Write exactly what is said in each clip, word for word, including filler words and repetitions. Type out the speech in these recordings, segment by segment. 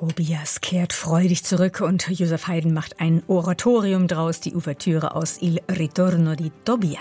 Tobias kehrt freudig zurück und Josef Haydn macht ein Oratorium draus, die Ouvertüre aus Il Ritorno di Tobia.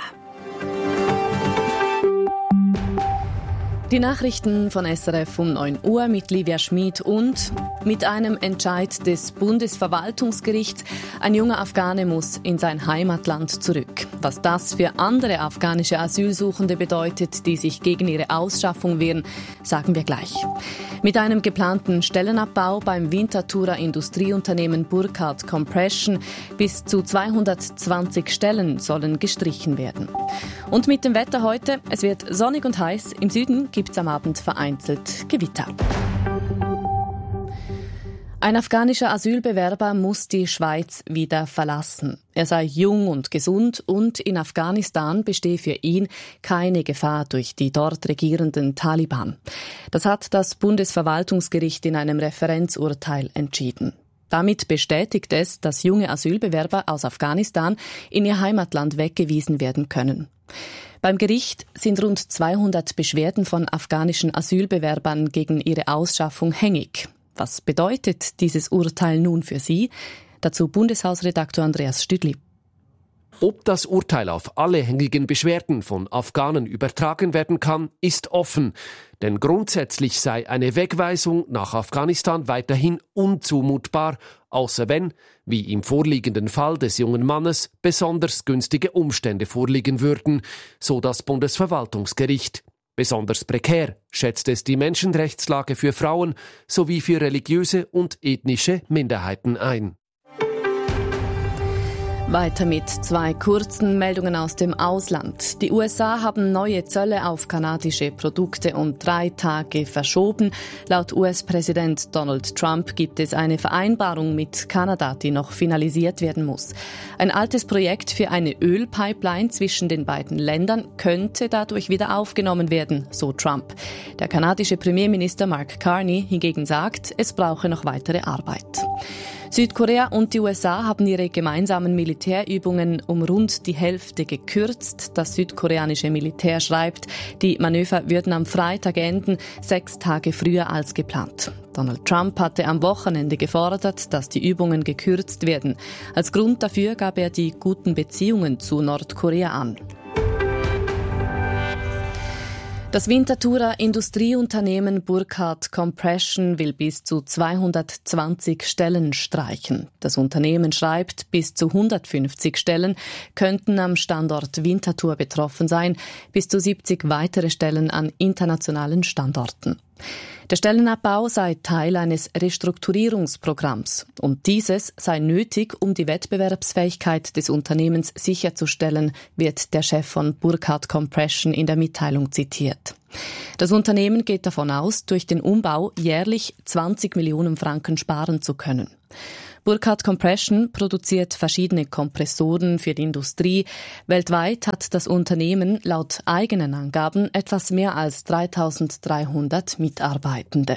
Die Nachrichten von S R F um neun Uhr mit Livia Schmid und mit einem Entscheid des Bundesverwaltungsgerichts. Ein junger Afghane muss in sein Heimatland zurück. Was das für andere afghanische Asylsuchende bedeutet, die sich gegen ihre Ausschaffung wehren, sagen wir gleich. Mit einem geplanten Stellenabbau beim Winterthurer Industrieunternehmen Burkhardt Compression bis zu zweihundertzwanzig Stellen sollen gestrichen werden. Und mit dem Wetter heute, es wird sonnig und heiß. Im Süden gibt es am Abend vereinzelt Gewitter. Ein afghanischer Asylbewerber muss die Schweiz wieder verlassen. Er sei jung und gesund und in Afghanistan bestehe für ihn keine Gefahr durch die dort regierenden Taliban. Das hat das Bundesverwaltungsgericht in einem Referenzurteil entschieden. Damit bestätigt es, dass junge Asylbewerber aus Afghanistan in ihr Heimatland weggewiesen werden können. Beim Gericht sind rund zweihundert Beschwerden von afghanischen Asylbewerbern gegen ihre Ausschaffung hängig. Was bedeutet dieses Urteil nun für Sie? Dazu Bundeshausredakteur Andreas Stüdli. Ob das Urteil auf alle hängigen Beschwerden von Afghanen übertragen werden kann, ist offen. Denn grundsätzlich sei eine Wegweisung nach Afghanistan weiterhin unzumutbar, außer wenn, wie im vorliegenden Fall des jungen Mannes, besonders günstige Umstände vorliegen würden, so das Bundesverwaltungsgericht. Besonders prekär schätzt es die Menschenrechtslage für Frauen sowie für religiöse und ethnische Minderheiten ein. Weiter mit zwei kurzen Meldungen aus dem Ausland. Die U S A haben neue Zölle auf kanadische Produkte um drei Tage verschoben. Laut U S-Präsident Donald Trump gibt es eine Vereinbarung mit Kanada, die noch finalisiert werden muss. Ein altes Projekt für eine Ölpipeline zwischen den beiden Ländern könnte dadurch wieder aufgenommen werden, so Trump. Der kanadische Premierminister Mark Carney hingegen sagt, es brauche noch weitere Arbeit. Südkorea und die U S A haben ihre gemeinsamen Militärübungen um rund die Hälfte gekürzt. Das südkoreanische Militär schreibt, die Manöver würden am Freitag enden, sechs Tage früher als geplant. Donald Trump hatte am Wochenende gefordert, dass die Übungen gekürzt werden. Als Grund dafür gab er die guten Beziehungen zu Nordkorea an. Das Winterthurer Industrieunternehmen Burkhardt Compression will bis zu zweihundertzwanzig Stellen streichen. Das Unternehmen schreibt, bis zu hundertfünfzig Stellen könnten am Standort Winterthur betroffen sein, bis zu siebzig weitere Stellen an internationalen Standorten. Der Stellenabbau sei Teil eines Restrukturierungsprogramms und dieses sei nötig, um die Wettbewerbsfähigkeit des Unternehmens sicherzustellen, wird der Chef von Burkhardt Compression in der Mitteilung zitiert. Das Unternehmen geht davon aus, durch den Umbau jährlich zwanzig Millionen Franken sparen zu können. Burkhardt Compression produziert verschiedene Kompressoren für die Industrie. Weltweit hat das Unternehmen laut eigenen Angaben etwas mehr als dreitausenddreihundert Mitarbeitende.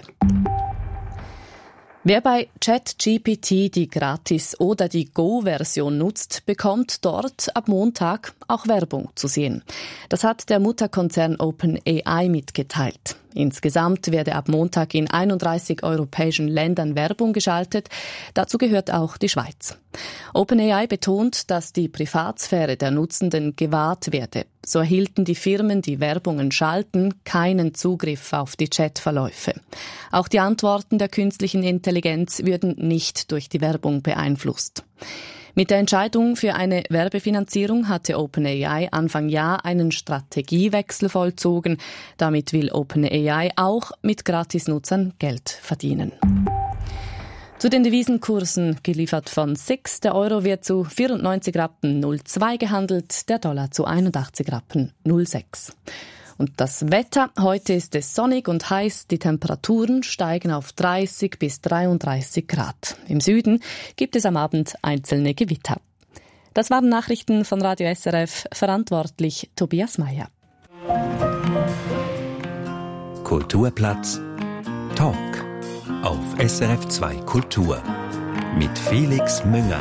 Wer bei ChatGPT die Gratis- oder die Go-Version nutzt, bekommt dort ab Montag auch Werbung zu sehen. Das hat der Mutterkonzern OpenAI mitgeteilt. Insgesamt werde ab Montag in einunddreißig europäischen Ländern Werbung geschaltet. Dazu gehört auch die Schweiz. OpenAI betont, dass die Privatsphäre der Nutzenden gewahrt werde. So erhielten die Firmen, die Werbungen schalten, keinen Zugriff auf die Chatverläufe. Auch die Antworten der künstlichen Intelligenz würden nicht durch die Werbung beeinflusst. Mit der Entscheidung für eine Werbefinanzierung hatte OpenAI Anfang Jahr einen Strategiewechsel vollzogen. Damit will OpenAI auch mit Gratisnutzern Geld verdienen. Zu den Devisenkursen, geliefert von Six. Der Euro wird zu vierundneunzig Rappen null Komma zwei gehandelt, der Dollar zu einundachtzig Rappen null Komma sechs. Und das Wetter, heute ist es sonnig und heiß, die Temperaturen steigen auf dreißig bis dreiunddreißig Grad. Im Süden gibt es am Abend einzelne Gewitter. Das waren Nachrichten von Radio S R F, verantwortlich Tobias Meyer. Kulturplatz Talk auf S R F zwei Kultur mit Felix Münger.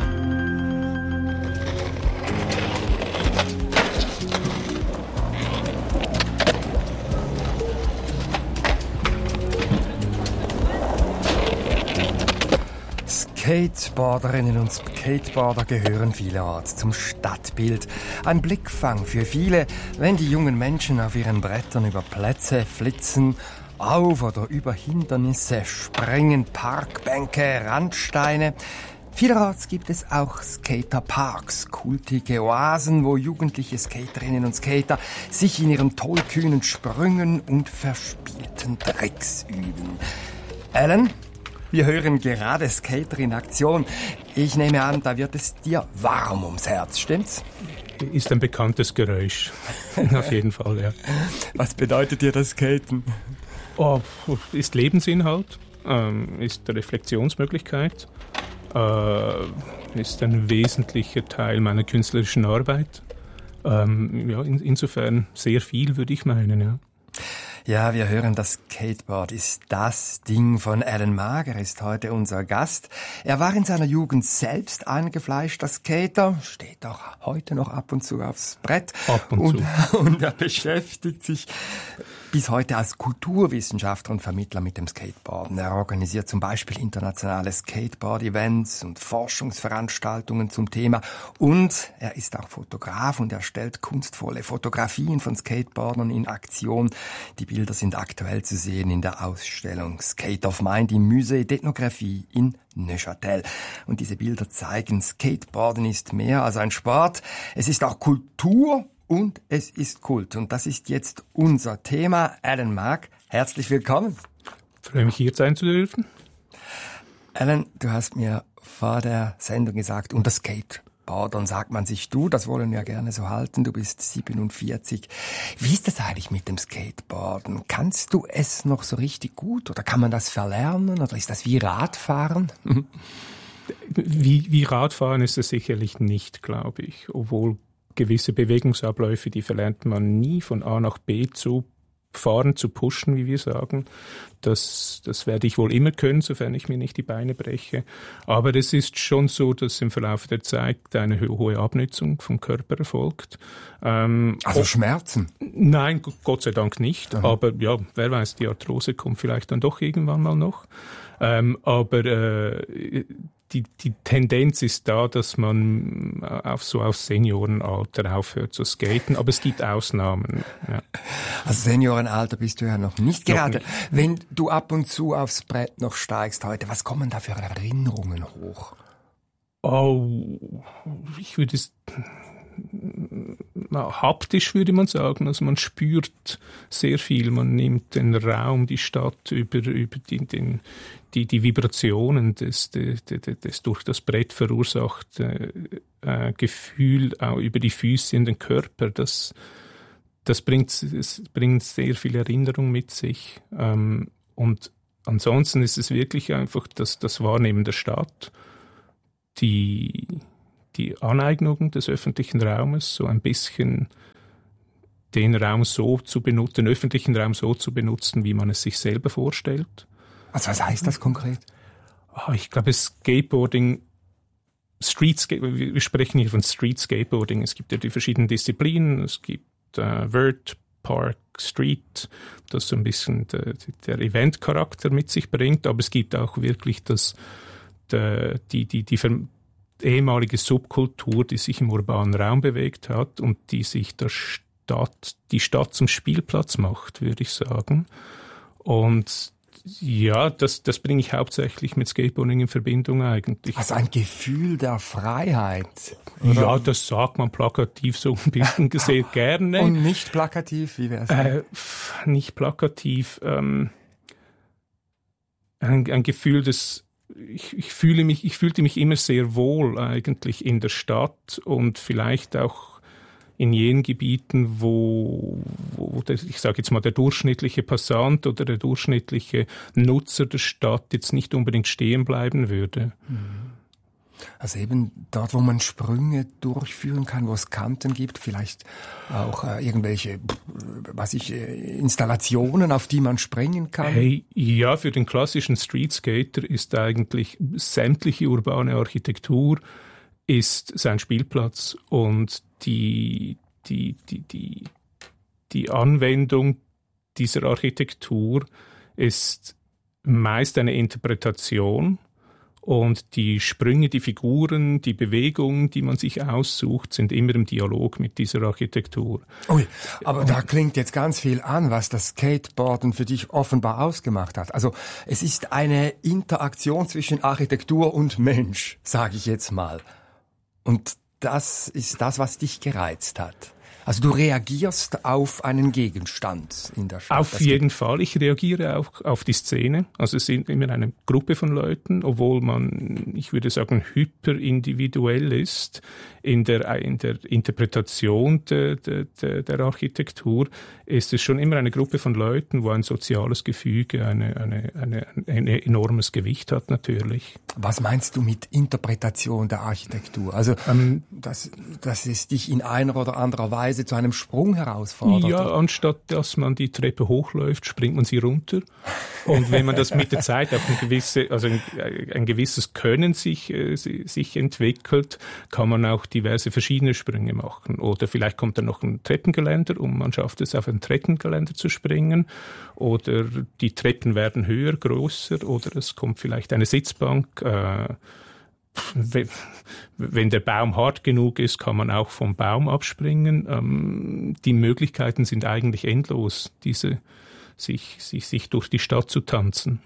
Skateboarderinnen und Skateboarder gehören vielerorts zum Stadtbild. Ein Blickfang für viele, wenn die jungen Menschen auf ihren Brettern über Plätze flitzen, auf oder über Hindernisse springen, Parkbänke, Randsteine. Vielerorts gibt es auch Skaterparks, kultige Oasen, wo jugendliche Skaterinnen und Skater sich in ihren tollkühnen Sprüngen und verspielten Tricks üben. Alan, wir hören gerade Skater in Aktion. Ich nehme an, da wird es dir warm ums Herz, stimmt's? Ist ein bekanntes Geräusch. Auf jeden Fall, ja. Was bedeutet dir das Skaten? Oh, ist Lebensinhalt, ähm, ist Reflexionsmöglichkeit, äh, ist ein wesentlicher Teil meiner künstlerischen Arbeit. Ähm, ja, in, insofern sehr viel, würde ich meinen, ja. Ja, wir hören, das Skateboard ist das Ding von Alan Maag. Er ist heute unser Gast. Er war in seiner Jugend selbst eingefleischter Skater, steht auch heute noch ab und zu aufs Brett. Ab und, und zu. Und er beschäftigt sich bis heute als Kulturwissenschaftler und Vermittler mit dem Skateboarden. Er organisiert zum Beispiel internationale Skateboard-Events und Forschungsveranstaltungen zum Thema. Und er ist auch Fotograf und erstellt kunstvolle Fotografien von Skateboardern in Aktion. Die Bilder sind aktuell zu sehen in der Ausstellung Skate of Mind im Musée d'Ethnographie in Neuchâtel. Und diese Bilder zeigen, Skateboarden ist mehr als ein Sport. Es ist auch Kultur und es ist Kult. Und das ist jetzt unser Thema. Alan Maag, herzlich willkommen. Ich freue mich, hier sein zu dürfen. Alan, du hast mir vor der Sendung gesagt, unter Skateboardern sagt man sich du, das wollen wir gerne so halten. Du bist siebenundvierzig. Wie ist das eigentlich mit dem Skateboarden? Kannst du es noch so richtig gut oder kann man das verlernen oder ist das wie Radfahren? Wie, wie Radfahren ist es sicherlich nicht, glaube ich, obwohl gewisse Bewegungsabläufe, die verlernt man nie, von A nach B zu fahren, zu pushen, wie wir sagen. Das, das werde ich wohl immer können, sofern ich mir nicht die Beine breche. Aber es ist schon so, dass im Verlauf der Zeit eine hohe Abnutzung vom Körper erfolgt. Ähm, also ob, Schmerzen? Nein, Gott sei Dank nicht. Aha. Aber ja, wer weiß, die Arthrose kommt vielleicht dann doch irgendwann mal noch. Ähm, aber äh, Die, die Tendenz ist da, dass man auf so auf Seniorenalter aufhört zu skaten, aber es gibt Ausnahmen. Ja. Also Seniorenalter bist du ja noch nicht gerade. Noch nicht. Wenn du ab und zu aufs Brett noch steigst heute, was kommen da für Erinnerungen hoch? Oh, ich würde es na, haptisch würde man sagen, also man spürt sehr viel, man nimmt den Raum, die Stadt über, über die, den, die, die Vibrationen des, des, des, des durch das Brett verursachte äh, Gefühl auch über die Füße in den Körper, das, das bringt, es bringt sehr viel Erinnerung mit sich. Ähm, und ansonsten ist es wirklich einfach das, das Wahrnehmen der Stadt, die die Aneignung des öffentlichen Raumes, so ein bisschen den Raum so zu benutzen, den öffentlichen Raum so zu benutzen, wie man es sich selber vorstellt. Also was heißt das konkret? Ich glaube, Skateboarding, Street Skateboarding, wir sprechen hier von Street Skateboarding. Es gibt ja die verschiedenen Disziplinen. Es gibt äh, Vert, Park, Street, das so ein bisschen der, der Event-Charakter mit sich bringt. Aber es gibt auch wirklich das, der, die, die, die, die ehemalige Subkultur, die sich im urbanen Raum bewegt hat und die sich der Stadt, die Stadt zum Spielplatz macht, würde ich sagen. Und ja, das, das bringe ich hauptsächlich mit Skateboarding in Verbindung eigentlich. Also ein Gefühl der Freiheit. Oder? Ja, das sagt man plakativ so ein bisschen sehr gerne. Und nicht plakativ, wie wäre es? Äh, nicht plakativ. Ähm, ein, ein Gefühl des Ich, ich fühle mich, ich fühlte mich immer sehr wohl eigentlich in der Stadt und vielleicht auch in jenen Gebieten, wo, wo der, ich sage jetzt mal, der durchschnittliche Passant oder der durchschnittliche Nutzer der Stadt jetzt nicht unbedingt stehen bleiben würde. Also eben dort, wo man Sprünge durchführen kann, wo es Kanten gibt, vielleicht auch äh, irgendwelche, was ich, äh, Installationen, auf die man springen kann. Hey, ja, für den klassischen Streetskater ist eigentlich sämtliche urbane Architektur ist sein Spielplatz und die, die, die, die, die Anwendung dieser Architektur ist meist eine Interpretation Und die Sprünge, die Figuren, die Bewegungen, die man sich aussucht, sind immer im Dialog mit dieser Architektur. Ui, aber da klingt jetzt ganz viel an, was das Skateboarden für dich offenbar ausgemacht hat. Also es ist eine Interaktion zwischen Architektur und Mensch, sage ich jetzt mal. Und das ist das, was dich gereizt hat. Also du reagierst auf einen Gegenstand in der Stadt. Auf jeden Fall. Ich reagiere auch auf die Szene. Also es sind immer eine Gruppe von Leuten, obwohl man, ich würde sagen, hyperindividuell ist in der, in der Interpretation de, de, de, der Architektur, ist es schon immer eine Gruppe von Leuten, wo ein soziales Gefüge eine, eine, eine, ein enormes Gewicht hat natürlich. Was meinst du mit Interpretation der Architektur? Also ähm, dass, dass es dich in einer oder anderer Weise zu einem Sprung herausfordert? Ja, anstatt dass man die Treppe hochläuft, springt man sie runter. Und wenn man das mit der Zeit auch ein, gewisse, also ein, ein gewisses Können sich, äh, sich entwickelt, kann man auch diverse verschiedene Sprünge machen. Oder vielleicht kommt dann noch ein Treppengeländer und man schafft es, auf ein Treppengeländer zu springen. Oder die Treppen werden höher, größer. Oder es kommt vielleicht eine Sitzbank. Äh, Wenn der Baum hart genug ist, kann man auch vom Baum abspringen. Ähm, die Möglichkeiten sind eigentlich endlos, diese, sich, sich, sich durch die Stadt zu tanzen.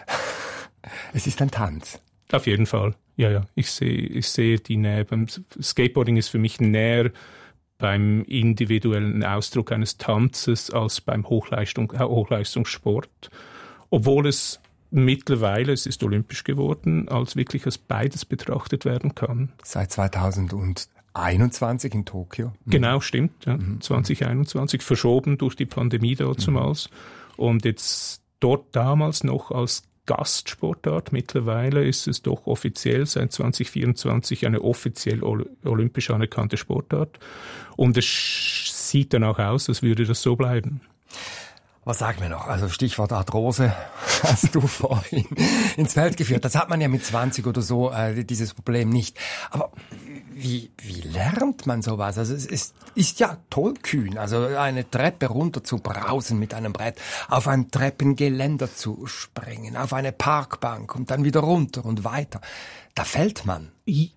Es ist ein Tanz. Auf jeden Fall. Ja, ja. Ich sehe, ich sehe die Nähe. Beim Skateboarding ist für mich näher beim individuellen Ausdruck eines Tanzes als beim Hochleistung, Hochleistungssport. Obwohl es mittlerweile, es ist olympisch geworden, als wirklich als beides betrachtet werden kann. Seit zweitausendeinundzwanzig in Tokio. Genau, stimmt. Ja. Mhm. zwanzig einundzwanzig, verschoben durch die Pandemie damals. Mhm. Und jetzt dort damals noch als Gastsportart. Mittlerweile ist es doch offiziell seit zwanzig vierundzwanzig eine offiziell olympisch anerkannte Sportart. Und es sieht dann auch aus, als würde das so bleiben. Was sagen wir noch? Also Stichwort Arthrose hast du vorhin ins Feld geführt. Das hat man ja mit zwanzig oder so, äh, dieses Problem nicht. Aber wie, wie lernt man sowas? Also es ist, ist ja tollkühn, also eine Treppe runter zu brausen mit einem Brett, auf ein Treppengeländer zu springen, auf eine Parkbank und dann wieder runter und weiter. Da fällt man.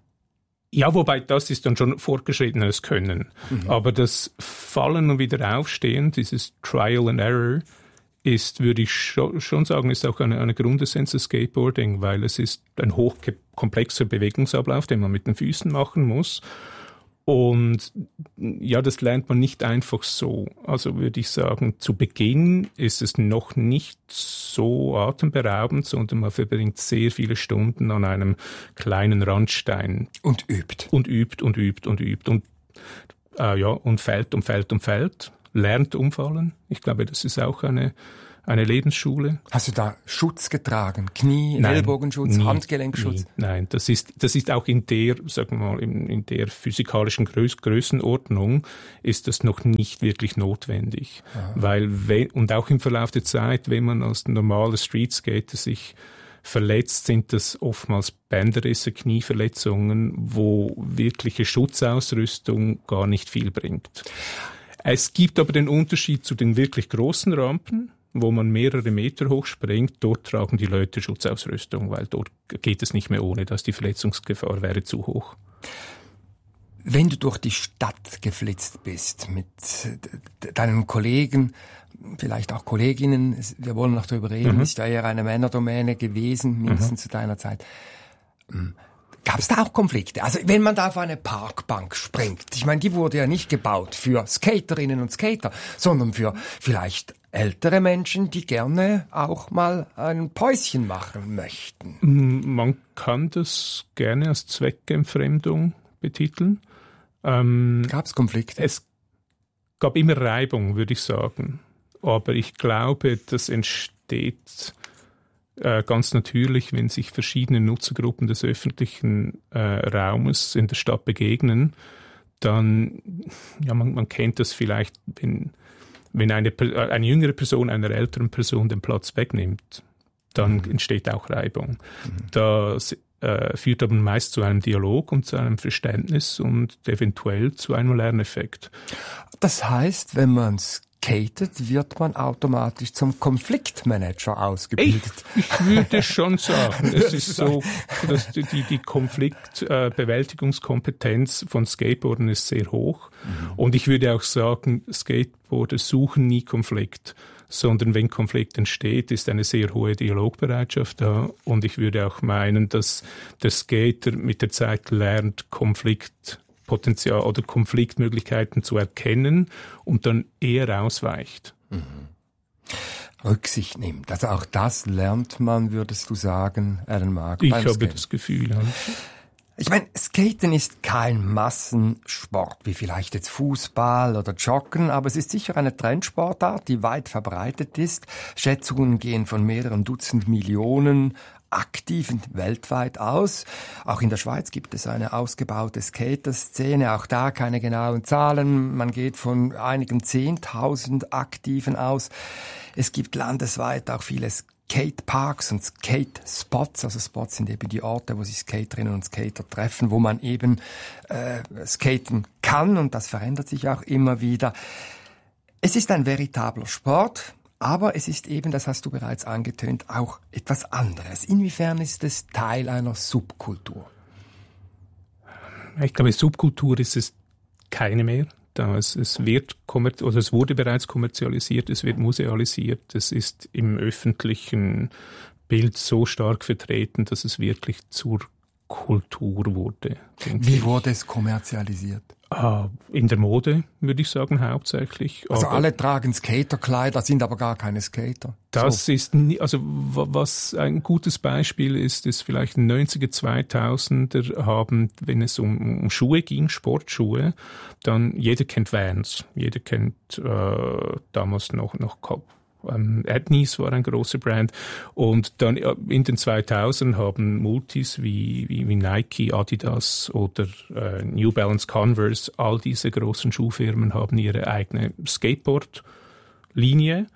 Ja, wobei das ist dann schon fortgeschrittenes Können. Mhm. Aber das Fallen und wieder Aufstehen, dieses Trial and Error, ist, würde ich schon sagen, ist auch eine, eine Grundessenz des Skateboarding, weil es ist ein hochkomplexer Bewegungsablauf, den man mit den Füßen machen muss. Und ja, das lernt man nicht einfach so. Also würde ich sagen, zu Beginn ist es noch nicht so atemberaubend, sondern man verbringt sehr viele Stunden an einem kleinen Randstein. Und übt. Und übt und übt und übt. Und, äh, ja, und fällt und fällt und fällt. Lernt umfallen. Ich glaube, das ist auch eine, eine Lebensschule. Hast du da Schutz getragen? Knie, Nein, Ellbogenschutz, nie, Handgelenkschutz? Nie. Nein, das ist, das ist auch in der, sagen wir mal, in, in der physikalischen Größ, Größenordnung ist das noch nicht wirklich notwendig. Aha. Weil, wenn, und auch im Verlauf der Zeit, wenn man als normaler Streetskater sich verletzt, sind das oftmals Bänderrisse, Knieverletzungen, wo wirkliche Schutzausrüstung gar nicht viel bringt. Es gibt aber den Unterschied zu den wirklich großen Rampen, wo man mehrere Meter hoch springt. Dort tragen die Leute Schutzausrüstung, weil dort geht es nicht mehr ohne, dass die Verletzungsgefahr wäre zu hoch. Wenn du durch die Stadt geflitzt bist mit deinen Kollegen, vielleicht auch Kolleginnen, wir wollen noch darüber reden, mhm. ist ja eher eine Männerdomäne gewesen, mindestens mhm. zu deiner Zeit. Gab es da auch Konflikte? Also wenn man da auf eine Parkbank springt, ich meine, die wurde ja nicht gebaut für Skaterinnen und Skater, sondern für vielleicht ältere Menschen, die gerne auch mal ein Päuschen machen möchten. Man kann das gerne als Zweckentfremdung betiteln. Ähm, gab es Konflikte? Es gab immer Reibung, würde ich sagen. Aber ich glaube, das entsteht äh, ganz natürlich, wenn sich verschiedene Nutzergruppen des öffentlichen äh, Raumes in der Stadt begegnen. Dann, ja, man, man kennt das vielleicht, wenn, wenn eine, eine jüngere Person einer älteren Person den Platz wegnimmt, dann mhm. entsteht auch Reibung. Mhm. Das äh, führt aber meist zu einem Dialog und zu einem Verständnis und eventuell zu einem Lerneffekt. Das heißt, wenn man skatet, wird man automatisch zum Konfliktmanager ausgebildet. Ich, ich würde schon sagen, es ist so, dass die, die Konfliktbewältigungskompetenz von Skateboardern ist sehr hoch. Mhm. Und ich würde auch sagen, Skateboarder suchen nie Konflikt, sondern wenn Konflikt entsteht, ist eine sehr hohe Dialogbereitschaft da. Und ich würde auch meinen, dass der Skater mit der Zeit lernt, Konfliktpotenzial oder Konfliktmöglichkeiten zu erkennen und dann eher ausweicht. Mhm. Rücksicht nimmt. Also auch das lernt man, würdest du sagen, Alan Mark? Ich habe Skaten. Das Gefühl. Ja. Ich meine, Skaten ist kein Massensport, wie vielleicht jetzt Fußball oder Joggen, aber es ist sicher eine Trendsportart, die weit verbreitet ist. Schätzungen gehen von mehreren Dutzend Millionen Aktiven weltweit aus. Auch in der Schweiz gibt es eine ausgebaute Skater-Szene, auch da keine genauen Zahlen. Man geht von einigen Zehntausend Aktiven aus. Es gibt landesweit auch viele Skateparks und Skate-Spots, also Spots sind eben die Orte, wo sich Skaterinnen und Skater treffen, wo man eben äh, skaten kann, und das verändert sich auch immer wieder. Es ist ein veritabler Sport, aber es ist eben, das hast du bereits angetönt, auch etwas anderes. Inwiefern ist es Teil einer Subkultur? Ich glaube, Subkultur ist es keine mehr. Es, es wird kommer- oder es wurde bereits kommerzialisiert, es wird musealisiert, es ist im öffentlichen Bild so stark vertreten, dass es wirklich zur Kultur wurde. Wie ich. wurde es kommerzialisiert? Ah, in der Mode, würde ich sagen, hauptsächlich. Also aber alle tragen Skaterkleider, sind aber gar keine Skater. Das so. ist, nie, also was ein gutes Beispiel ist, ist vielleicht neunziger, zweitausender haben, wenn es um, um Schuhe ging, Sportschuhe, dann jeder kennt Vans, jeder kennt äh, damals noch noch Ähm, Etnies war ein großer Brand, und dann in den zweitausendern haben Multis wie, wie, wie Nike, Adidas oder äh, New Balance, Converse, all diese großen Schuhfirmen haben ihre eigene Skateboard-Linie,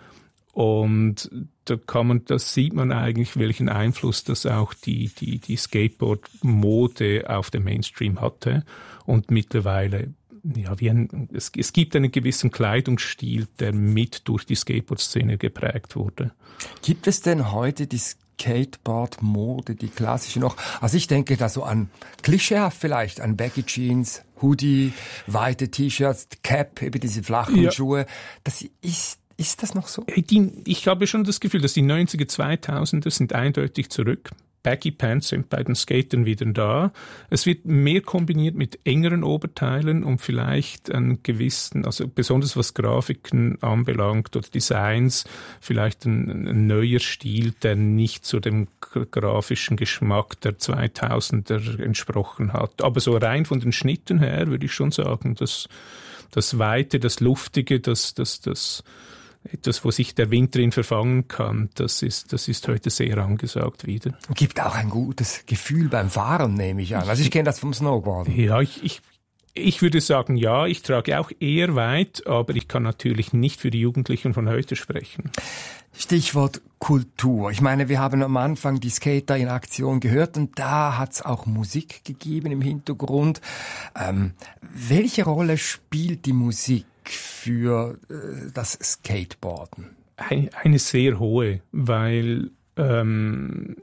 und da kann man, das sieht man eigentlich, welchen Einfluss das auch die, die, die Skateboard-Mode auf den Mainstream hatte, und mittlerweile Ja, wie ein, es, es gibt einen gewissen Kleidungsstil, der mit durch die Skateboard-Szene geprägt wurde. Gibt es denn heute die Skateboard-Mode, die klassische noch? Also ich denke da so an klischeehaft vielleicht, an Baggy Jeans, Hoodie, weite T-Shirts, Cap, eben diese flachen ja. Schuhe. Das ist, ist das noch so? Die, ich habe schon das Gefühl, dass die neunziger, zweitausender sind eindeutig zurück. Baggy Pants sind bei den Skatern wieder da. Es wird mehr kombiniert mit engeren Oberteilen und vielleicht einen gewissen, also besonders was Grafiken anbelangt oder Designs, vielleicht ein, ein neuer Stil, der nicht so dem grafischen Geschmack der zweitausender entsprochen hat. Aber so rein von den Schnitten her würde ich schon sagen, dass das Weite, das Luftige, das, das, das etwas, wo sich der Wind drin verfangen kann, das ist, das ist heute sehr angesagt wieder. Gibt auch ein gutes Gefühl beim Fahren, nehme ich an. Also ich kenne das vom Snowboarden. Ja, ich, ich, ich würde sagen, ja, ich trage auch eher weit, aber ich kann natürlich nicht für die Jugendlichen von heute sprechen. Stichwort Kultur. Ich meine, wir haben am Anfang die Skater in Aktion gehört, und da hat es auch Musik gegeben im Hintergrund. Ähm, welche Rolle spielt die Musik für äh, das Skateboarden? Eine, eine sehr hohe, weil ähm,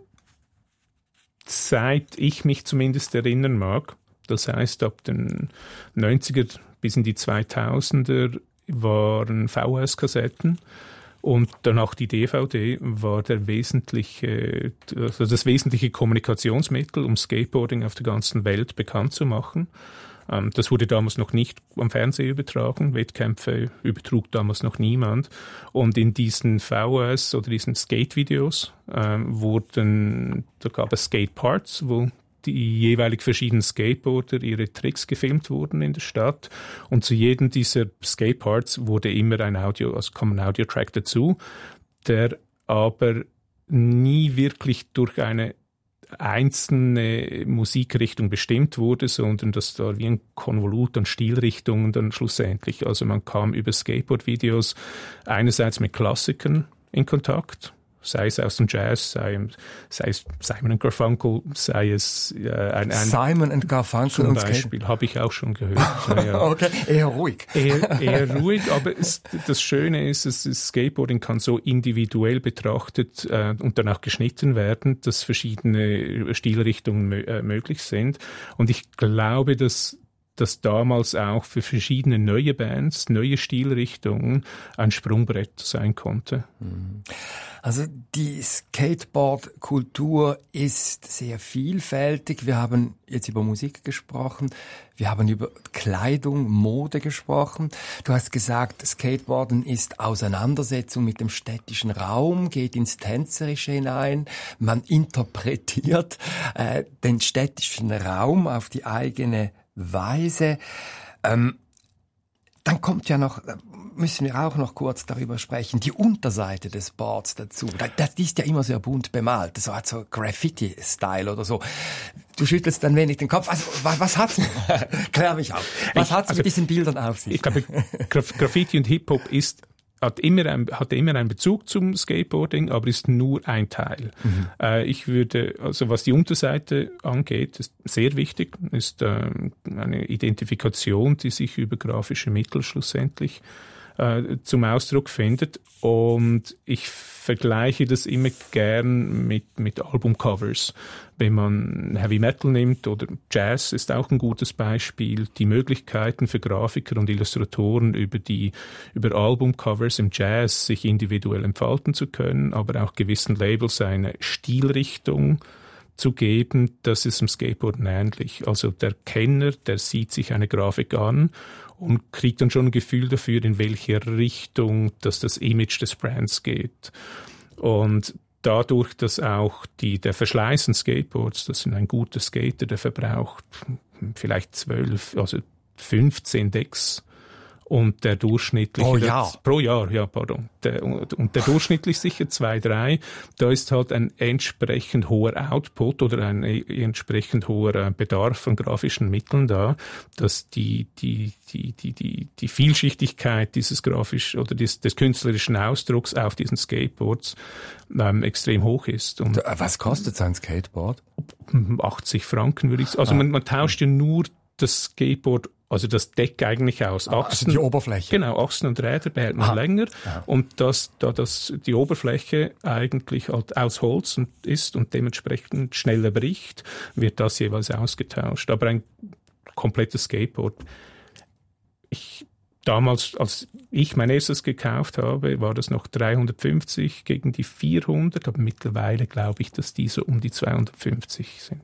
seit ich mich zumindest erinnern mag, das heißt ab den neunziger bis in die zweitausender waren V H S-Kassetten, und danach die D V D war der wesentliche, also das wesentliche Kommunikationsmittel, um Skateboarding auf der ganzen Welt bekannt zu machen. Das wurde damals noch nicht am Fernsehen übertragen. Wettkämpfe übertrug damals noch niemand. Und in diesen V H S oder diesen Skate-Videos ähm, wurden, da gab es Skate-Parts, wo die jeweilig verschiedenen Skateboarder ihre Tricks gefilmt wurden in der Stadt. Und zu jedem dieser Skate-Parts wurde immer ein Audio, also kam ein Audio-Track dazu, der aber nie wirklich durch eine einzelne Musikrichtung bestimmt wurde, sondern dass da wie ein Konvolut an Stilrichtungen dann schlussendlich, also man kam über Skateboard-Videos einerseits mit Klassikern in Kontakt, sei es aus dem Jazz, sei, sei es Simon and Garfunkel, sei es äh, ein, ein Simon and Garfunkel zum Beispiel, habe ich auch schon gehört. Ja. Okay, eher ruhig. Eher, eher ruhig, aber es, das Schöne ist, es, das Skateboarding kann so individuell betrachtet äh, und danach geschnitten werden, dass verschiedene Stilrichtungen mö- äh, möglich sind. Und ich glaube, dass dass damals auch für verschiedene neue Bands, neue Stilrichtungen ein Sprungbrett sein konnte. Also die Skateboard-Kultur ist sehr vielfältig. Wir haben jetzt über Musik gesprochen, wir haben über Kleidung, Mode gesprochen. Du hast gesagt, Skateboarden ist Auseinandersetzung mit dem städtischen Raum, geht ins Tänzerische hinein. Man interpretiert äh, den städtischen Raum auf die eigene Weise. Ähm, dann kommt ja noch, müssen wir auch noch kurz darüber sprechen, die Unterseite des Boards dazu. Das, die ist ja immer sehr bunt bemalt. So hat so Graffiti-Style oder so. Du schüttelst ein wenig den Kopf. Also, was, was hat's? Klär mich auf. Was hat's also, mit diesen Bildern auf sich? Ich glaube, Graf- Graffiti und Hip-Hop ist hat immer ein, hatte immer einen Bezug zum Skateboarding, aber ist nur ein Teil. Mhm. Äh, ich würde, also was die Unterseite angeht, ist sehr wichtig, ist äh, eine Identifikation, die sich über grafische Mittel schlussendlich äh, zum Ausdruck findet. Und ich vergleiche das immer gern mit, mit Albumcovers. Wenn man Heavy Metal nimmt oder Jazz ist auch ein gutes Beispiel, die Möglichkeiten für Grafiker und Illustratoren über die, über Albumcovers im Jazz sich individuell entfalten zu können, aber auch gewissen Labels eine Stilrichtung zu geben, das ist im Skateboarden ähnlich. Also der Kenner, der sieht sich eine Grafik an und kriegt dann schon ein Gefühl dafür, in welche Richtung dass das Image des Brands geht. Und dadurch, dass auch die, der Verschleiß an Skateboards, das sind ein guter Skater, der verbraucht vielleicht zwölf, also fünfzehn Decks. Und der durchschnittliche... Pro Jahr? Pro Jahr, ja, pardon. Der, und, und der durchschnittlich sicher zwei, drei. Da ist halt ein entsprechend hoher Output oder ein entsprechend hoher Bedarf an grafischen Mitteln da, dass die, die, die, die, die, die Vielschichtigkeit dieses grafisch oder des, des künstlerischen Ausdrucks auf diesen Skateboards ähm, extrem hoch ist. Und was kostet so ein Skateboard? achtzig Franken würde ich sagen. Also ah. man, man tauscht ja nur das Skateboard, also das Deck eigentlich aus. Achsen, also die Oberfläche. Genau, Achsen und Räder behält man Aha. länger. Ja. Und das, da das die Oberfläche eigentlich halt aus Holz und ist und dementsprechend schneller bricht, wird das jeweils ausgetauscht. Aber ein komplettes Skateboard. Ich, damals, als ich mein erstes gekauft habe, war das noch dreihundertfünfzig gegen die vierhundert. Aber mittlerweile glaube ich, dass die so um die zweihundertfünfzig sind.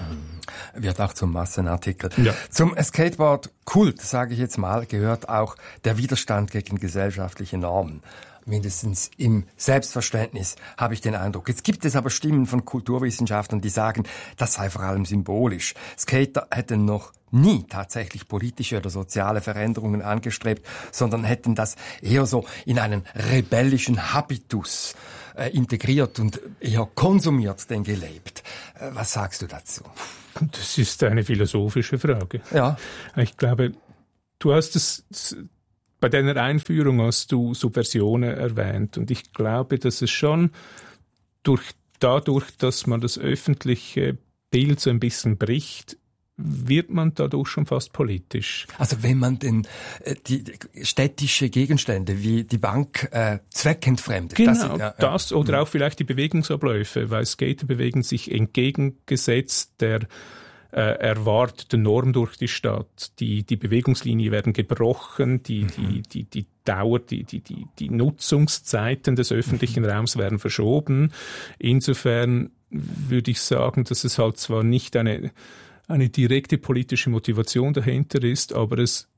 Wird auch zum Massenartikel. Ja. Zum Skateboard-Kult, sage ich jetzt mal, gehört auch der Widerstand gegen gesellschaftliche Normen. Mindestens im Selbstverständnis habe ich den Eindruck. Jetzt gibt es aber Stimmen von Kulturwissenschaftlern, die sagen, das sei vor allem symbolisch. Skater hätten noch nie tatsächlich politische oder soziale Veränderungen angestrebt, sondern hätten das eher so in einen rebellischen Habitus äh, integriert und eher konsumiert denn gelebt. Äh, was sagst du dazu? Das ist eine philosophische Frage. Ja. Ich glaube, du hast es... Bei deiner Einführung hast du Subversionen erwähnt und ich glaube, dass es schon durch, dadurch, dass man das öffentliche Bild so ein bisschen bricht, wird man dadurch schon fast politisch. Also wenn man den, die städtische Gegenstände wie die Bank äh, zweckentfremdet. Genau, das, ja, das oder ja. auch vielleicht die Bewegungsabläufe, weil Skater bewegen sich entgegengesetzt der Äh, erwartete Norm durch die Stadt. Die, die Bewegungslinie werden gebrochen, die, mhm. die, die, die Dauer, die, die, die, die Nutzungszeiten des öffentlichen mhm. Raums werden verschoben. Insofern würde ich sagen, dass es halt zwar nicht eine, eine direkte politische Motivation dahinter ist, aber es,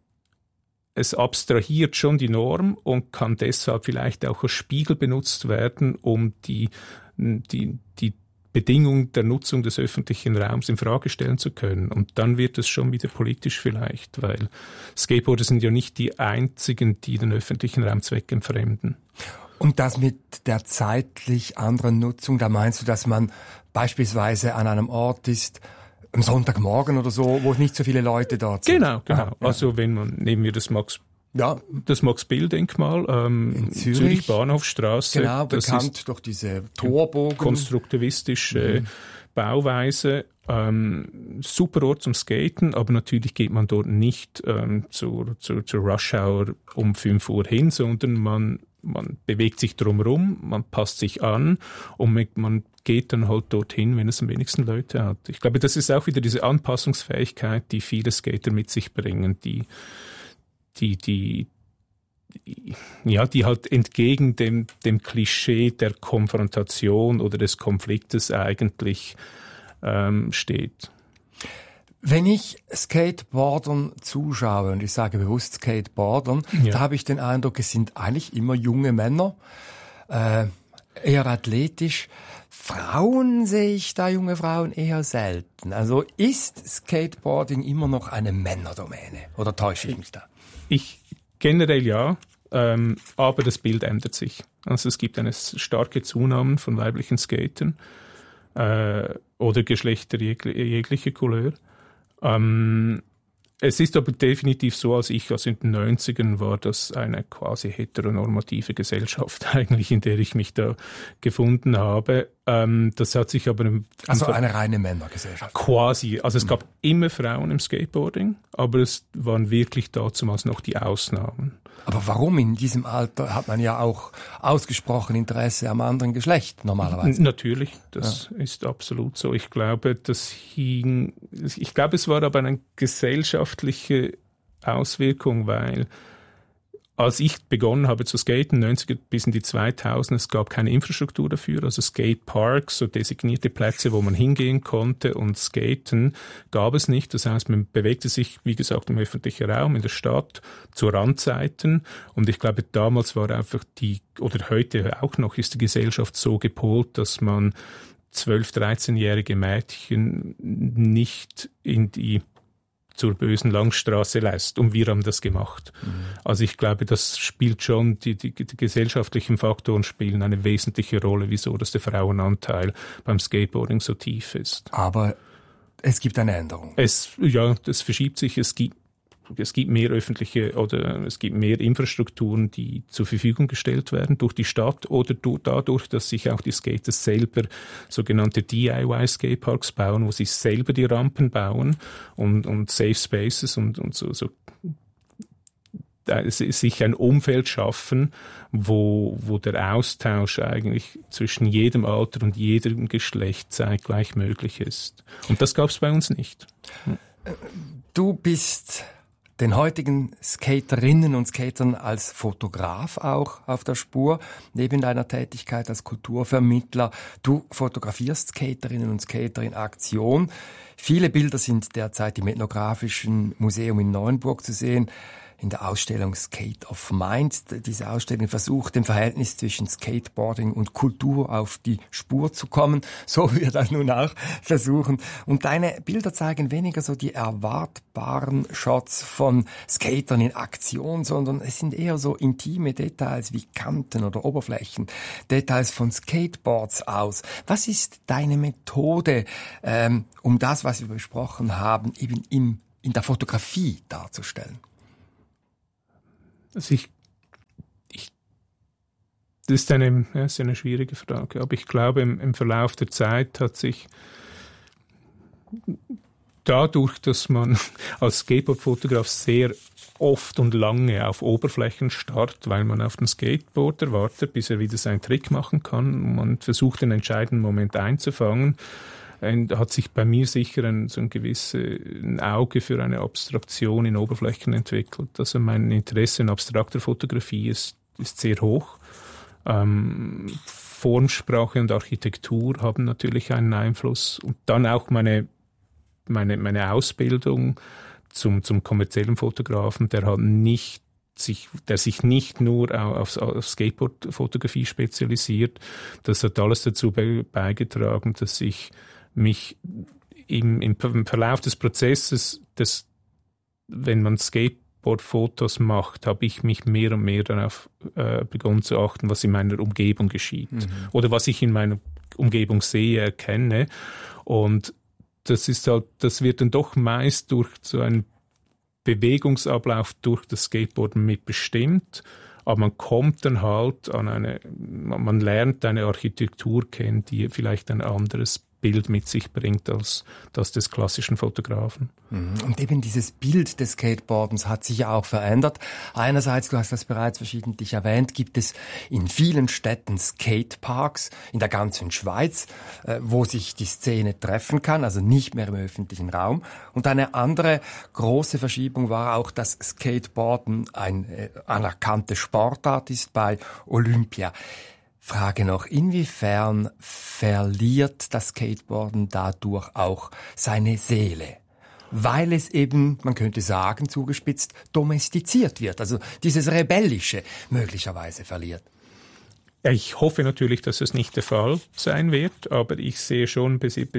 es abstrahiert schon die Norm und kann deshalb vielleicht auch als Spiegel benutzt werden, um die, die, die Bedingung der Nutzung des öffentlichen Raums in Frage stellen zu können. Und dann wird es schon wieder politisch vielleicht, weil Skateboarder sind ja nicht die einzigen, die den öffentlichen Raum zweckentfremden. Und das mit der zeitlich anderen Nutzung, da meinst du, dass man beispielsweise an einem Ort ist, am Sonntagmorgen oder so, wo nicht so viele Leute dort sind? Genau, genau. Ah, ja. Also wenn man, nehmen wir das Max Ja. Das Max-Bill-Denkmal ähm, in Zürich, Zürich Bahnhofstraße. Genau, das bekannt ist durch diese Torbogen. Konstruktivistische mhm. Bauweise. Ähm, super Ort zum Skaten, aber natürlich geht man dort nicht ähm, zur, zur, zur Rush-Hour um fünf Uhr hin, sondern man, man bewegt sich drumherum, man passt sich an und man geht dann halt dorthin, wenn es am wenigsten Leute hat. Ich glaube, das ist auch wieder diese Anpassungsfähigkeit, die viele Skater mit sich bringen, die die, die, die ja, die halt entgegen dem, dem Klischee der Konfrontation oder des Konfliktes eigentlich ähm, steht. Wenn ich Skateboardern zuschaue, und ich sage bewusst Skateboardern, Ja. da habe ich den Eindruck, es sind eigentlich immer junge Männer, äh, eher athletisch. Frauen sehe ich da, junge Frauen, eher selten. Also ist Skateboarding immer noch eine Männerdomäne? Oder täusche ich mich da? Ich generell ja, ähm, aber das Bild ändert sich. Also es gibt eine starke Zunahme von weiblichen Skatern äh, oder Geschlechter jeg- jeglicher Couleur. Ähm, es ist aber definitiv so, als ich also in den neunzigern war das eine quasi heteronormative Gesellschaft eigentlich, in der ich mich da gefunden habe. Ähm, das hat sich aber im, Also im eine reine Männergesellschaft. Quasi. Also es gab immer Frauen im Skateboarding, aber es waren wirklich damals noch die Ausnahmen. Aber warum? In diesem Alter hat man ja auch ausgesprochen Interesse am anderen Geschlecht normalerweise. N- Natürlich, das ja. ist absolut so. Ich glaube, das hing, ich glaube, es war aber eine gesellschaftliche Auswirkung, weil als ich begonnen habe zu skaten, neunziger bis in die zweitausender, es gab keine Infrastruktur dafür, also Skateparks, so designierte Plätze, wo man hingehen konnte und skaten, gab es nicht. Das heißt, man bewegte sich, wie gesagt, im öffentlichen Raum, in der Stadt, zu Randzeiten. Und ich glaube, damals war einfach die, oder heute auch noch, ist die Gesellschaft so gepolt, dass man zwölf-, dreizehnjährige Mädchen nicht in die zur bösen Langstraße lässt. Und wir haben das gemacht. Mhm. Also ich glaube, das spielt schon, die, die, die gesellschaftlichen Faktoren spielen eine wesentliche Rolle, wieso dass der Frauenanteil beim Skateboarding so tief ist. Aber es gibt eine Änderung. Es, ja, das verschiebt sich. Es gibt Es gibt mehr öffentliche oder es gibt mehr Infrastrukturen, die zur Verfügung gestellt werden durch die Stadt oder durch, dadurch, dass sich auch die Skater selber sogenannte D I Y-Skateparks bauen, wo sie selber die Rampen bauen und, und Safe Spaces und, und so, so sich ein Umfeld schaffen, wo, wo der Austausch eigentlich zwischen jedem Alter und jedem Geschlecht zeitgleich möglich ist. Und das gab es bei uns nicht. Du bist den heutigen Skaterinnen und Skatern als Fotograf auch auf der Spur, neben deiner Tätigkeit als Kulturvermittler. Du fotografierst Skaterinnen und Skater in Aktion. Viele Bilder sind derzeit im Ethnografischen Museum in Neuenburg zu sehen, in der Ausstellung Skate of Mind. Diese Ausstellung versucht, dem Verhältnis zwischen Skateboarding und Kultur auf die Spur zu kommen. So wir das nun auch versuchen. Und deine Bilder zeigen weniger so die erwartbaren Shots von Skatern in Aktion, sondern es sind eher so intime Details wie Kanten oder Oberflächen, Details von Skateboards aus. Was ist deine Methode, ähm, um das, was wir besprochen haben, eben im, in der Fotografie darzustellen? Also ich, ich, das ist eine, ja, ist eine schwierige Frage, aber ich glaube, im, im Verlauf der Zeit hat sich dadurch, dass man als Skateboard-Fotograf sehr oft und lange auf Oberflächen starrt, weil man auf den Skateboarder wartet, bis er wieder seinen Trick machen kann. Man versucht, den entscheidenden Moment einzufangen. Und hat sich bei mir sicher ein, so ein gewisses ein Auge für eine Abstraktion in Oberflächen entwickelt. Also mein Interesse in abstrakter Fotografie ist, ist sehr hoch. Ähm, Formsprache und Architektur haben natürlich einen Einfluss. Und dann auch meine, meine, meine Ausbildung zum, zum kommerziellen Fotografen, der hat nicht sich, der sich nicht nur auf, auf Skateboard-Fotografie spezialisiert. Das hat alles dazu be- beigetragen, dass ich mich im, im Verlauf des Prozesses, des, wenn man Skateboard-Fotos macht, habe ich mich mehr und mehr darauf äh, begonnen zu achten, was in meiner Umgebung geschieht. Mhm. Oder was ich in meiner Umgebung sehe, erkenne. Und das ist halt, das wird dann doch meist durch so ein Bewegungsablauf durch das Skateboarden mitbestimmt, aber man kommt dann halt an eine, man lernt eine Architektur kennen, die vielleicht ein anderes Bild mit sich bringt als das des klassischen Fotografen. Und eben dieses Bild des Skateboardens hat sich ja auch verändert. Einerseits, du hast das bereits verschiedentlich erwähnt, gibt es in vielen Städten Skateparks in der ganzen Schweiz, wo sich die Szene treffen kann, also nicht mehr im öffentlichen Raum. Und eine andere große Verschiebung war auch, dass Skateboarden eine anerkannte Sportart ist bei Olympia. Frage noch, inwiefern verliert das Skateboarden dadurch auch seine Seele? Weil es eben, man könnte sagen, zugespitzt, domestiziert wird, also dieses Rebellische möglicherweise verliert. Ich hoffe natürlich, dass es nicht der Fall sein wird, aber ich sehe schon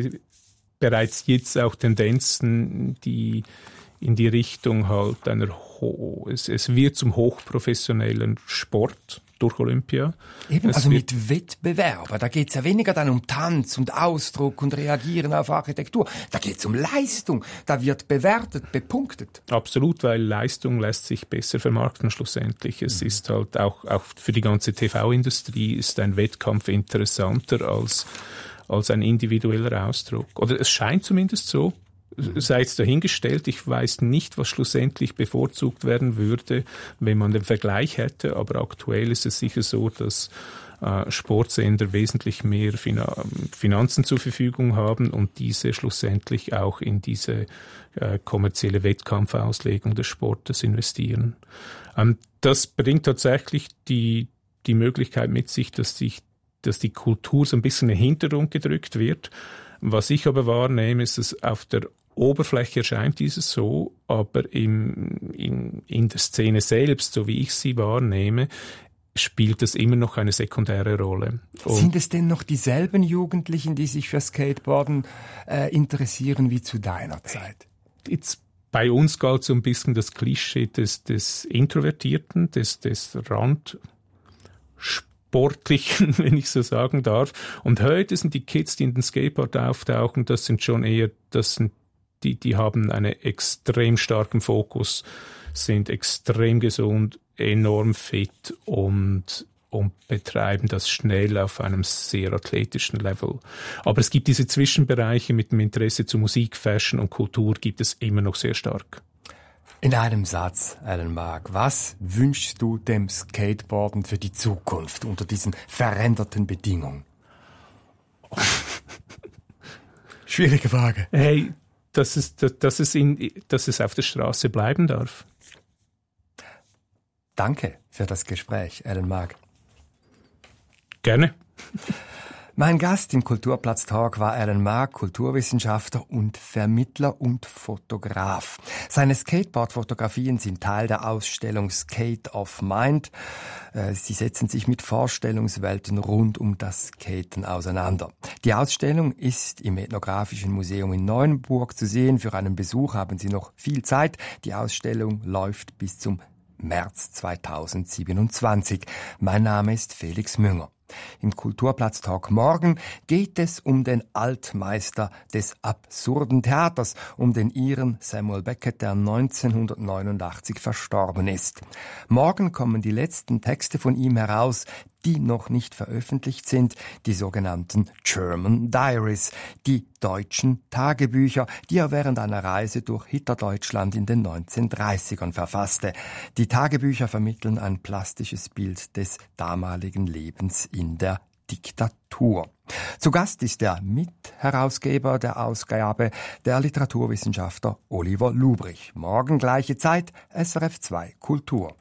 bereits jetzt auch Tendenzen, die in die Richtung halt einer, Ho- es, es wird zum hochprofessionellen Sport durch Olympia. Eben, es also mit Wettbewerb. Da geht es ja weniger dann um Tanz und Ausdruck und Reagieren auf Architektur. Da geht es um Leistung. Da wird bewertet, bepunktet. Absolut, weil Leistung lässt sich besser vermarkten schlussendlich. Es mhm. ist halt auch, auch für die ganze T V-Industrie ist ein Wettkampf interessanter als, als ein individueller Ausdruck. Oder es scheint zumindest so. Sei es dahingestellt, ich weiß nicht, was schlussendlich bevorzugt werden würde, wenn man den Vergleich hätte, aber aktuell ist es sicher so, dass äh, Sportsender wesentlich mehr Fina- Finanzen zur Verfügung haben und diese schlussendlich auch in diese äh, kommerzielle Wettkampfauslegung des Sportes investieren. Ähm, das bringt tatsächlich die, die Möglichkeit mit sich, dass, sich, dass die Kultur so ein bisschen in den Hintergrund gedrückt wird. Was ich aber wahrnehme, ist, dass auf der Oberfläche erscheint dieses so, aber im, in, in der Szene selbst, so wie ich sie wahrnehme, spielt das immer noch eine sekundäre Rolle. Und sind es denn noch dieselben Jugendlichen, die sich für Skateboarden äh, interessieren wie zu deiner Zeit? Jetzt bei uns galt so ein bisschen das Klischee des, des Introvertierten, des, des Randsportlichen, wenn ich so sagen darf. Und heute sind die Kids, die in den Skateboard auftauchen, das sind schon eher, das sind Die, die haben einen extrem starken Fokus, sind extrem gesund, enorm fit und, und betreiben das schnell auf einem sehr athletischen Level. Aber es gibt diese Zwischenbereiche mit dem Interesse zu Musik, Fashion und Kultur, gibt es immer noch sehr stark. In einem Satz, Alan Mark, was wünschst du dem Skateboarden für die Zukunft unter diesen veränderten Bedingungen? Schwierige Frage. Hey, Dass es, dass, es in, dass es auf der Straße bleiben darf. Danke für das Gespräch, Alan Mark. Gerne. Mein Gast im Kulturplatz Talk war Alan Mark, Kulturwissenschaftler und Vermittler und Fotograf. Seine Skateboard-Fotografien sind Teil der Ausstellung Skate of Mind. Sie setzen sich mit Vorstellungswelten rund um das Skaten auseinander. Die Ausstellung ist im Ethnografischen Museum in Neuenburg zu sehen. Für einen Besuch haben Sie noch viel Zeit. Die Ausstellung läuft bis zum März zweitausendsiebenundzwanzig. Mein Name ist Felix Münger. Im Kulturplatz-Talk morgen geht es um den Altmeister des absurden Theaters, um den Iren Samuel Beckett, der neunzehnhundertneunundachtzig verstorben ist. Morgen kommen die letzten Texte von ihm heraus, die noch nicht veröffentlicht sind, die sogenannten German Diaries, die deutschen Tagebücher, die er während einer Reise durch Hitlerdeutschland in den neunzehnhundertdreißigern verfasste. Die Tagebücher vermitteln ein plastisches Bild des damaligen Lebens in der Diktatur. Zu Gast ist der Mitherausgeber der Ausgabe, der Literaturwissenschaftler Oliver Lubrich. Morgen gleiche Zeit, S R F zwei Kultur.